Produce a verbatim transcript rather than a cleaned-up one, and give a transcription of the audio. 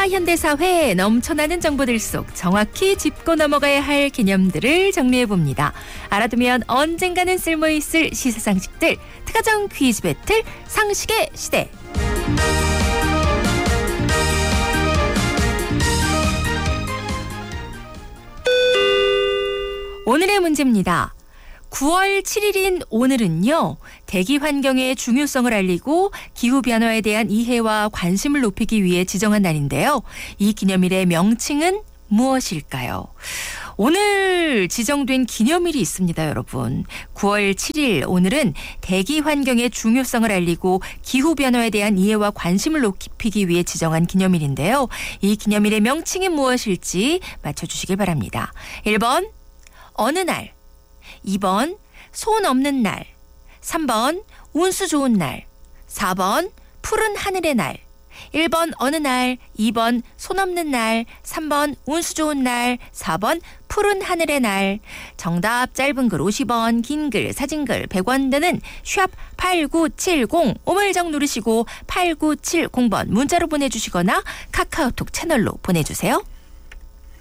자, 현대사회 넘쳐나는 정보들 속 정확히 짚고 넘어가야 할 개념들을 정리해봅니다. 알아두면 언젠가는 쓸모있을 시사상식들, 특화정 퀴즈 배틀 상식의 시대. 오늘의 문제입니다. 구월 칠일인 오늘은요, 대기 환경의 중요성을 알리고 기후변화에 대한 이해와 관심을 높이기 위해 지정한 날인데요. 이 기념일의 명칭은 무엇일까요? 오늘 지정된 기념일이 있습니다, 여러분. 구월 칠일 오늘은 대기 환경의 중요성을 알리고 기후변화에 대한 이해와 관심을 높이기 위해 지정한 기념일인데요. 이 기념일의 명칭이 무엇일지 맞춰주시길 바랍니다. 일 번 어느 날, 이 번 손 없는 날, 삼 번 운수 좋은 날, 사 번 푸른 하늘의 날. 일 번 어느 날, 이 번 손 없는 날, 삼 번 운수 좋은 날, 사 번 푸른 하늘의 날. 정답 짧은 글 오십 원, 긴 글, 사진글 백 원 드는 샵 팔구칠공 오물정 누르시고 팔구칠공 번 문자로 보내주시거나 카카오톡 채널로 보내주세요.